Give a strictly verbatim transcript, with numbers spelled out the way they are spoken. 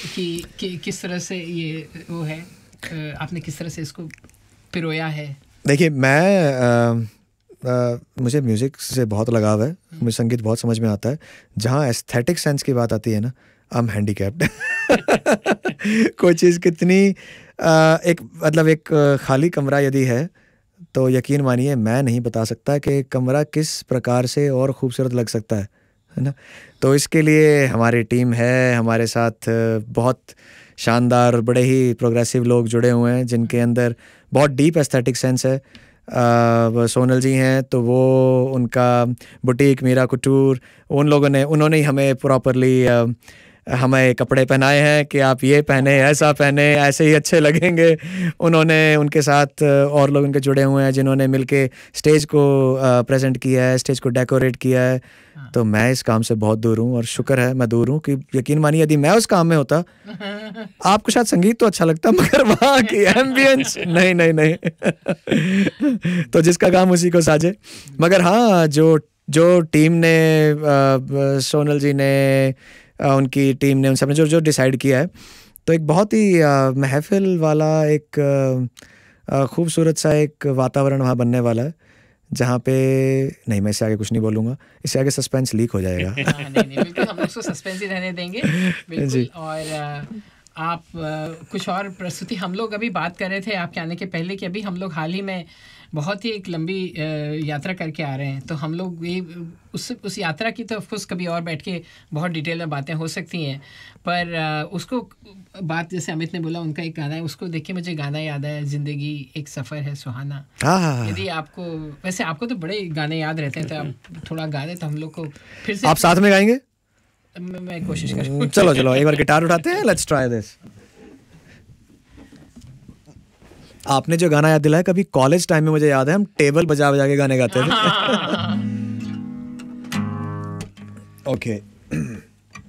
कि, कि किस तरह से ये वो है, आपने किस तरह से इसको पिरोया है? देखिए, मैं आ, आ, मुझे म्यूज़िक से बहुत लगाव है, मुझे संगीत बहुत समझ में आता है. जहाँ एस्थेटिक सेंस की बात आती है ना, आई एम हैंडीकैप्ड. कोई चीज़ कितनी आ, एक मतलब एक खाली कमरा यदि है तो यकीन मानिए मैं नहीं बता सकता कि कमरा किस प्रकार से और खूबसूरत लग सकता है, है ना. तो इसके लिए हमारी टीम है, हमारे साथ बहुत शानदार बड़े ही प्रोग्रेसिव लोग जुड़े हुए हैं जिनके अंदर बहुत डीप एस्थेटिक सेंस है. आ, सोनल जी हैं तो वो उनका बुटीक मीरा कुटूर, उन लोगों ने उन्होंने ही हमें प्रॉपरली हमें कपड़े पहनाए हैं कि आप ये पहने, ऐसा पहने, ऐसे ही अच्छे लगेंगे. उन्होंने उनके साथ और लोग उनके जुड़े हुए हैं जिन्होंने मिलके स्टेज को प्रेजेंट किया है, स्टेज को डेकोरेट किया है. तो मैं इस काम से बहुत दूर हूँ और शुक्र है मैं दूर हूँ कि यकीन मानिए यदि मैं उस काम में होता, आपको शायद संगीत तो अच्छा लगता मगर वहाँ की एम्बियंस नहीं नहीं नहीं. तो जिसका काम उसी को साजे. मगर हाँ, जो जो टीम ने, सोनल जी ने, उनकी टीम ने, उन सब ने जो जो डिसाइड किया है, तो एक बहुत ही महफिल वाला एक खूबसूरत सा एक वातावरण वहाँ बनने वाला है जहाँ पे नहीं, मैं इससे आगे कुछ नहीं बोलूँगा, इससे आगे सस्पेंस लीक हो जाएगा. नहीं नहीं बिल्कुल, हम उसको सस्पेंस ही रहने देंगे बिल्कुल. और आप कुछ और प्रस्तुति, हम लोग अभी बात कर रहे थे आपके आने के पहले कि अभी हम लोग हाल ही में बहुत ही एक लंबी यात्रा करके आ रहे हैं. तो हम लोग ये उस उस यात्रा की तो ऑफकोर्स कभी और बैठ के बहुत डिटेल में बातें हो सकती हैं, पर उसको बात जैसे अमित ने बोला उनका एक गाना है, उसको देख के मुझे गाना याद आया, ज़िंदगी एक सफ़र है सुहाना. यदि आपको, वैसे आपको तो बड़े गाने याद रहते हैं, तो आप थोड़ा गा दें तो हम लोग को फिर से. आप साथ में गाएंगे? मैं, मैं कोशिश करूँ. चलो चलो एक बार गिटार उठाते हैं, लेट्स ट्राई दिस. आपने जो गाना याद दिलाया, कभी कॉलेज टाइम में मुझे याद है हम टेबल बजा बजा के गाने गाते थे. ओके.